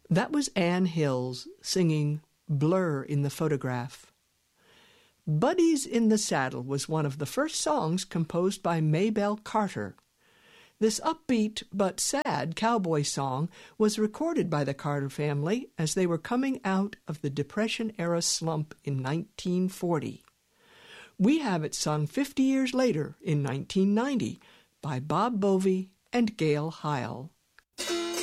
That was Ann Hills singing Blur in the Photograph. Buddies in the Saddle was one of the first songs composed by Maybelle Carter. This upbeat but sad cowboy song was recorded by the Carter family as they were coming out of the Depression-era slump in 1940. We have it sung 50 years later in 1990 by Bob Bovee and Gail Heil.